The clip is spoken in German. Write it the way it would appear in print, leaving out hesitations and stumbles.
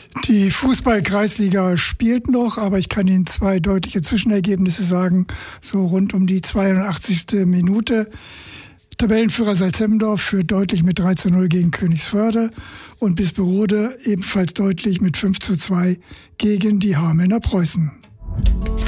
Die Fußball-Kreisliga spielt noch, aber ich kann Ihnen zwei deutliche Zwischenergebnisse sagen, so rund um die 82. Minute. Tabellenführer Salzhemmendorf führt deutlich mit 3:0 gegen Königsförde und Bisperode ebenfalls deutlich mit 5:2 gegen die Hamelner Preußen.